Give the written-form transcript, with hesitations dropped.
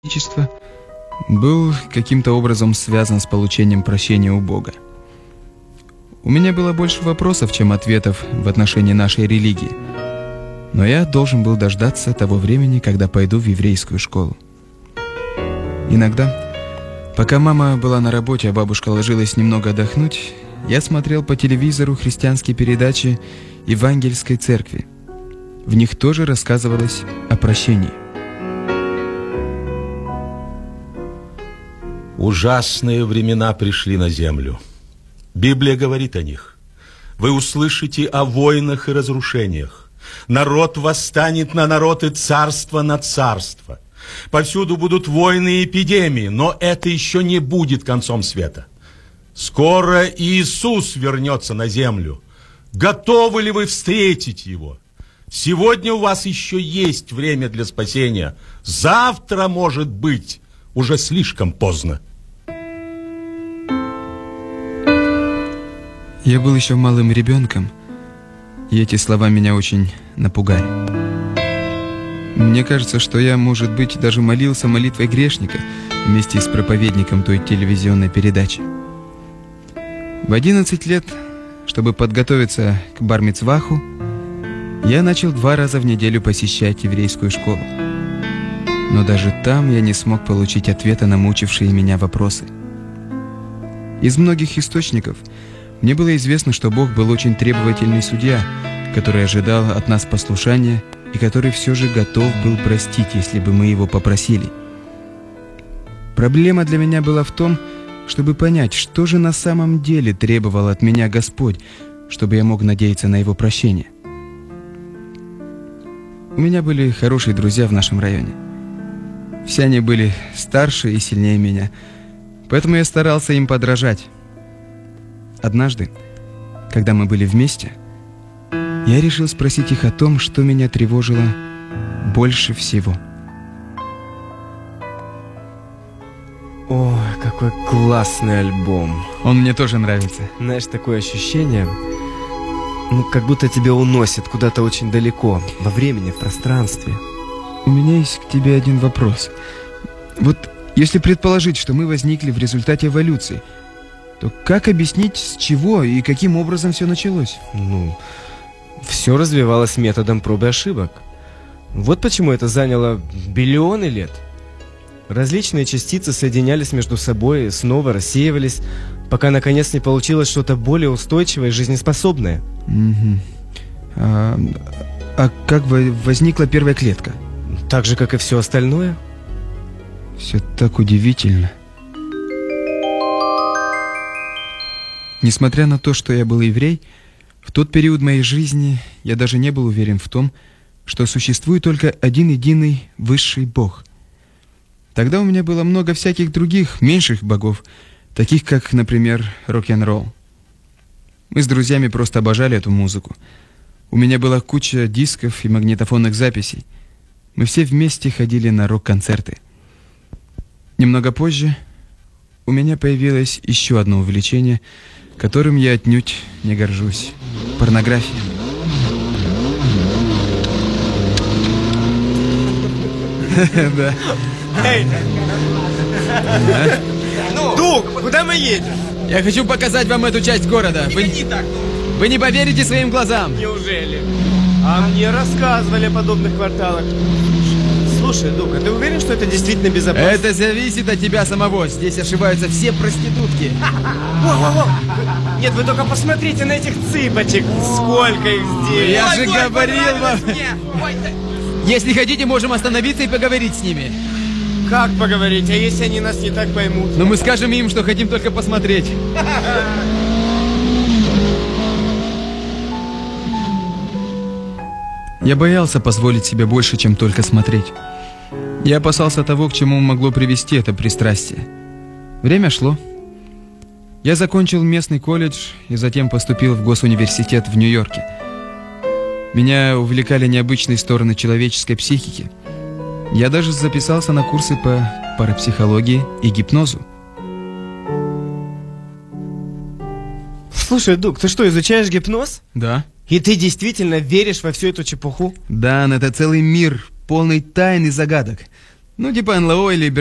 был каким-то образом связан с получением прощения у Бога. У меня было больше вопросов, чем ответов в отношении нашей религии, но я должен был дождаться того времени, когда пойду в еврейскую школу. Иногда, пока мама была на работе, а бабушка ложилась немного отдохнуть, я смотрел по телевизору христианские передачи Евангельской церкви. В них тоже рассказывалось о прощении. Ужасные времена пришли на землю. Библия говорит о них. Вы услышите о войнах и разрушениях. Народ восстанет на народ и царство на царство. Повсюду будут войны и эпидемии, но это еще не будет концом света. Скоро Иисус вернется на землю. Готовы ли вы встретить Его? Сегодня у вас еще есть время для спасения. Завтра, может быть, уже слишком поздно. Я был еще малым ребенком, и эти слова меня очень напугали. Мне кажется, что я, может быть, даже молился молитвой грешника вместе с проповедником той телевизионной передачи. В 11 лет, чтобы подготовиться к бар-мицваху, я начал 2 раза в неделю посещать еврейскую школу. Но даже там я не смог получить ответа на мучившие меня вопросы. Из многих источников мне было известно, что Бог был очень требовательный судья, который ожидал от нас послушания и который все же готов был простить, если бы мы его попросили. Проблема для меня была в том, чтобы понять, что же на самом деле требовал от меня Господь, чтобы я мог надеяться на Его прощение. У меня были хорошие друзья в нашем районе. Все они были старше и сильнее меня, поэтому я старался им подражать. Однажды, когда мы были вместе, я решил спросить их о том, что меня тревожило больше всего. Ой, какой классный альбом. Он мне тоже нравится. Знаешь, такое ощущение, как будто тебя уносит куда-то очень далеко, во времени, в пространстве. У меня есть к тебе один вопрос. Вот если предположить, что мы возникли в результате эволюции, то как объяснить, с чего и каким образом все началось? Все развивалось методом проб и ошибок. Вот почему это заняло биллионы лет. Различные частицы соединялись между собой и снова рассеивались, пока наконец не получилось что-то более устойчивое и жизнеспособное. А как возникла первая клетка? Так же, как и все остальное. Все так удивительно. Несмотря на то, что я был еврей, в тот период моей жизни я даже не был уверен в том, что существует только один единый высший Бог. Тогда у меня было много всяких других, меньших богов, таких как, например, рок-н-ролл. Мы с друзьями просто обожали эту музыку. У меня была куча дисков и магнитофонных записей. Мы все вместе ходили на рок-концерты. Немного позже у меня появилось еще одно увлечение, которым я отнюдь не горжусь. Порнография. Да. Эй! Дуг, куда мы едем? Я хочу показать вам эту часть города. Вы не поверите своим глазам. Неужели? А мне рассказывали о подобных кварталах. Слушай, Дуг, а ты уверен, что это действительно безопасно? Это зависит от тебя самого. Здесь ошиваются все проститутки. Нет, вы только посмотрите на этих цыпочек. Сколько их здесь. Я же говорил вам. Если хотите, можем остановиться и поговорить с ними. Как поговорить? А если они нас не так поймут? Но мы скажем им, что хотим только посмотреть. Я боялся позволить себе больше, чем только смотреть. Я опасался того, к чему могло привести это пристрастие. Время шло. Я закончил местный колледж и затем поступил в госуниверситет в Нью-Йорке. Меня увлекали необычные стороны человеческой психики. Я даже записался на курсы по парапсихологии и гипнозу. Слушай, Дуг, ты что, изучаешь гипноз? Да. И ты действительно веришь во всю эту чепуху? Да, это целый мир, полный тайн и загадок. Ну, типа НЛО или